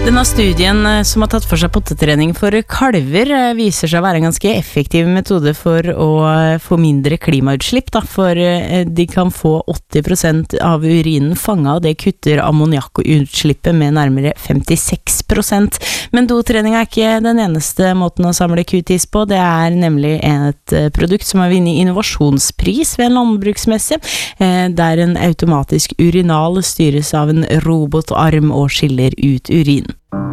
Denne studien som har tatt for seg pottetrening for kalver viser seg å være en ganske effektiv metode for å få mindre klimautslipp, da, for de kan få 80% av urinen fanget, og det kutter ammoniakutslippet med nærmere 56%. Men dotrening er ikke den eneste måten å samle kutis på, det er nemlig et produkt som har vunnet innovasjonspris ved en landbruksmesse, der en automatisk urinal styres av en robotarm og skiller ut urin.